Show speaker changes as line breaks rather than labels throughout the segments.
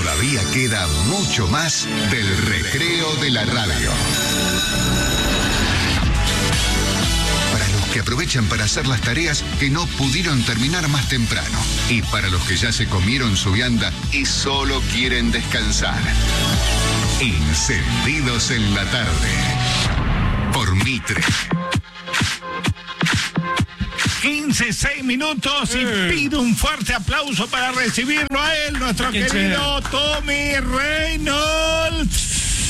Todavía queda mucho más del Recreo de la Radio. Para los que aprovechan para hacer las tareas que no pudieron terminar más temprano. Y para los que ya se comieron su vianda y solo quieren descansar. Encendidos en la tarde. Por Mitre.
15-6 minutos y pido un fuerte aplauso para recibirlo a él, nuestro querido Tommy Reynolds.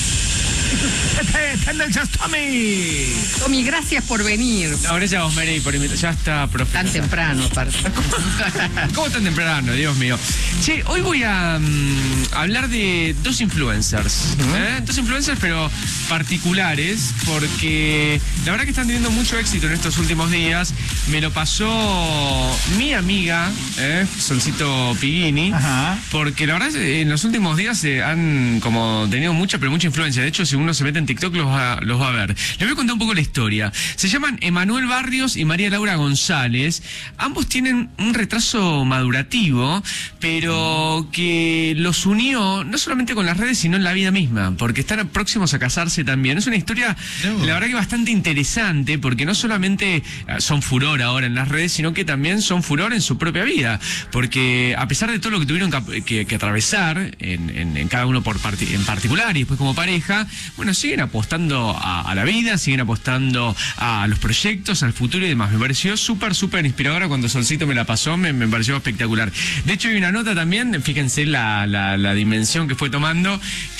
Tommy, gracias por venir.
No, gracias a vos, Mary, por invitar. Ya está, profe.
Tan temprano, aparte.
¿Cómo tan temprano? Dios mío. Che, hoy voy a hablar de dos influencers. Dos influencers, pero particulares, porque la verdad que están teniendo mucho éxito en estos últimos días. Me lo pasó mi amiga, Solcito Piguini. Ajá. Porque la verdad en los últimos días han como tenido mucha, pero mucha influencia. De hecho, si uno se mete en TikTok los va a ver. Les voy a contar un poco la historia. Se llaman Emanuel Barrios y María Laura González. Ambos tienen un retraso madurativo, pero que los unió no solamente con las redes, sino en la vida misma, porque están próximos a casarse también. Es una historia, la verdad que bastante interesante, porque no solamente son furor ahora en las redes, sino que también son furor en su propia vida, porque a pesar de todo lo que tuvieron que atravesar en cada uno en particular y después como pareja, bueno, siguen apostando a la vida, siguen apostando a los proyectos, al futuro y demás. Me pareció súper inspiradora cuando Solcito me la pasó, me pareció espectacular. De hecho, hay una nota también, fíjense la dimensión que fue tomando,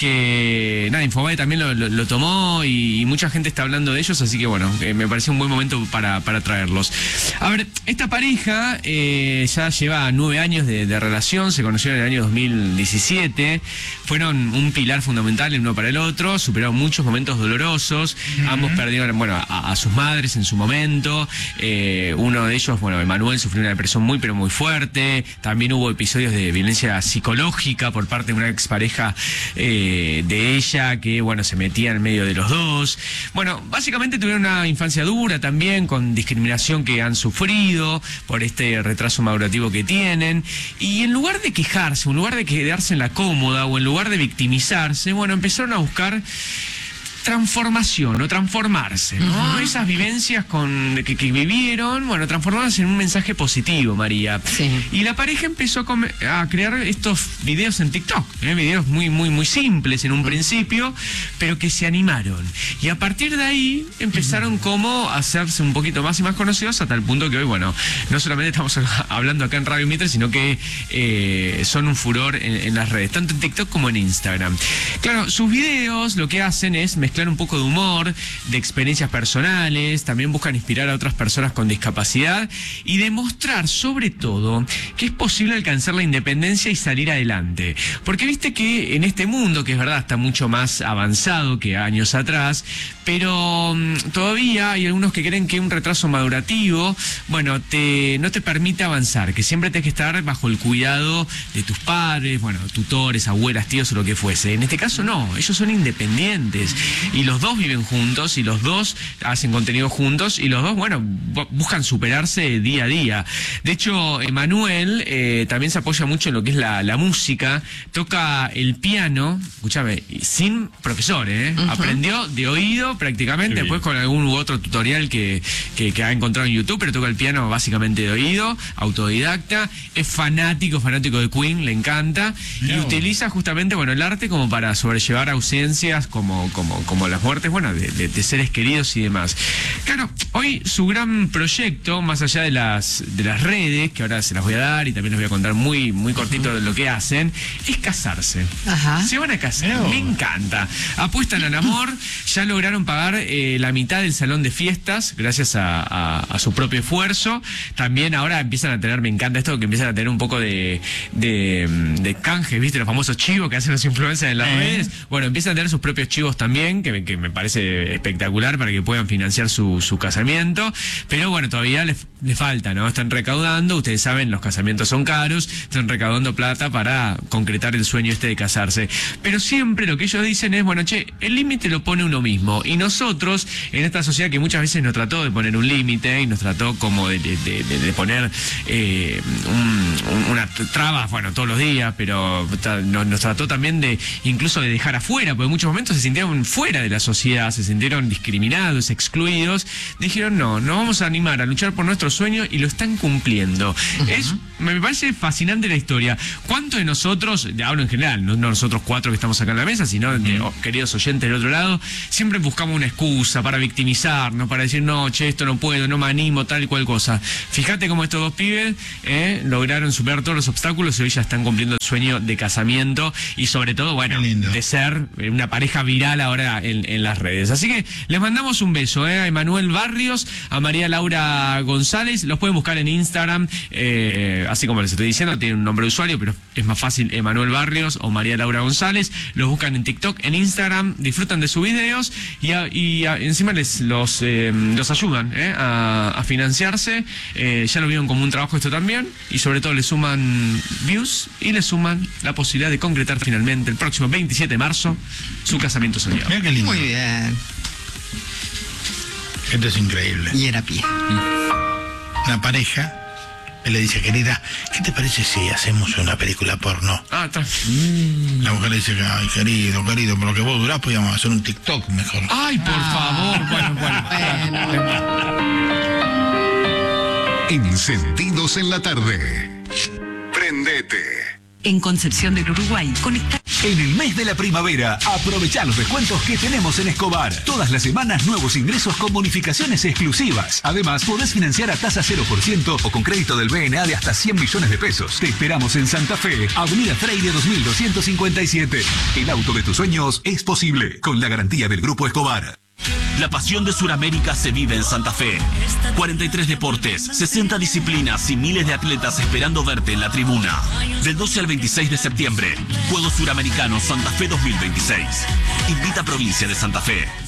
que nada, Infobae también lo tomó y mucha gente está hablando de ellos, así que bueno, me pareció un buen momento para traerlos. A ver, esta pareja ya lleva 9 años de relación, se conocieron en el año 2017, fueron un pilar fundamental el uno para el otro, superaron muchos momentos dolorosos, ambos perdieron, bueno, a sus madres en su momento, uno de ellos, bueno, Emanuel sufrió una depresión muy pero muy fuerte, también hubo episodios de violencia psicológica por parte de una expareja de ella que, bueno, se metía en medio de los dos. Bueno, básicamente tuvieron una infancia dura también, con discriminación que han sufrido por este retraso madurativo que tienen, y en lugar de quejarse, en lugar de quedarse en la cómoda o en lugar de victimizarse, bueno, empezaron a buscar transformación o transformarse, ¿no? Esas vivencias que vivieron, bueno, transformarse en un mensaje positivo, María. Sí. Y la pareja empezó a crear estos videos en TikTok, videos muy simples en un principio, pero que se animaron. Y a partir de ahí empezaron como a hacerse un poquito más y más conocidos, hasta el punto que hoy, bueno, no solamente estamos hablando acá en Radio Mitre, sino que son un furor en las redes, tanto en TikTok como en Instagram. Claro, sus videos lo que hacen es mezclar un poco de humor, de experiencias personales, también buscan inspirar a otras personas con discapacidad y demostrar sobre todo que es posible alcanzar la independencia y salir adelante. Porque viste que en este mundo, que es verdad está mucho más avanzado que años atrás, pero todavía hay algunos que creen que un retraso madurativo, bueno, no te permite avanzar, que siempre tenés que estar bajo el cuidado de tus padres, bueno, tutores, abuelas, tíos o lo que fuese. En este caso no, ellos son independientes y los dos viven juntos y los dos hacen contenido juntos y los dos, bueno, buscan superarse día a día. De hecho, Emanuel también se apoya mucho en lo que es la música, toca el piano, escúchame, sin profesor, aprendió de oído prácticamente, después con algún u otro tutorial que ha encontrado en YouTube, pero toca el piano básicamente de oído, autodidacta, es fanático de Queen, le encanta, y utiliza justamente, bueno, el arte como para sobrellevar ausencias como las muertes, bueno, de seres queridos y demás. Claro, hoy su gran proyecto, más allá de las redes, que ahora se las voy a dar y también les voy a contar muy cortito de lo que hacen, es casarse. Se van a casar, me encanta. Apuestan al amor, ya lograron pagar la mitad del salón de fiestas gracias a su propio esfuerzo. También ahora empiezan a tener, me encanta esto, que empiezan a tener un poco de canjes, ¿viste? Los famosos chivos que hacen los influencers en las redes. Bueno, empiezan a tener sus propios chivos también, que me parece espectacular para que puedan financiar su casamiento, pero bueno, todavía le falta, ¿no? Están recaudando, ustedes saben, los casamientos son caros, están recaudando plata para concretar el sueño de casarse. Pero siempre lo que ellos dicen es, bueno, che, el límite lo pone uno mismo. Y nosotros, en esta sociedad que muchas veces nos trató de poner un límite y nos trató como de poner una traba, bueno, todos los días, pero nos trató también de incluso de dejar afuera, porque en muchos momentos se sintieron fuera de la sociedad, se sintieron discriminados, excluidos. Dijeron, no, nos vamos a animar a luchar por nuestros sueños y lo están cumpliendo. Me parece fascinante la historia. ¿Cuántos de nosotros, hablo en general, no nosotros cuatro que estamos acá en la mesa, sino queridos oyentes del otro lado, siempre buscamos una excusa para victimizarnos, para decir, no, che, esto no puedo, no me animo, tal y cual cosa? Fíjate cómo estos dos pibes lograron superar todos los obstáculos y hoy ya están cumpliendo el sueño de casamiento y sobre todo, bueno, de ser una pareja viral ahora en las redes. Así que les mandamos un beso a Emanuel Barrios, a María Laura González. Los pueden buscar en Instagram, así como les estoy diciendo, tienen un nombre de usuario, pero es más fácil Emanuel Barrios o María Laura González. Los buscan en TikTok, en Instagram, disfrutan de sus videos y encima los ayudan a financiarse. Ya lo vieron como un trabajo esto también, y sobre todo le suman views y le suman la posibilidad de concretar finalmente el próximo 27 de marzo su casamiento soñado.
Mira qué lindo. Muy bien.
Esto es increíble.
Y era pie.
Una pareja, él le dice, querida, ¿qué te parece si hacemos una película porno? La mujer le dice, ay, querido, por lo que vos durás, podríamos hacer un TikTok mejor.
Ay, por favor.
Encendidos en la tarde. Prendete.
En Concepción del Uruguay, conecta.
En el mes de la primavera, aprovecha los descuentos que tenemos en Escobar. Todas las semanas nuevos ingresos con bonificaciones exclusivas. Además, podés financiar a tasa 0% o con crédito del BNA de hasta 100 millones de pesos. Te esperamos en Santa Fe, Avenida Freire 2257. El auto de tus sueños es posible, con la garantía del Grupo Escobar.
La pasión de Sudamérica se vive en Santa Fe. 43 deportes, 60 disciplinas y miles de atletas esperando verte en la tribuna. Del 12 al 26 de septiembre, Juegos Suramericanos Santa Fe 2026. Invita a Provincia de Santa Fe.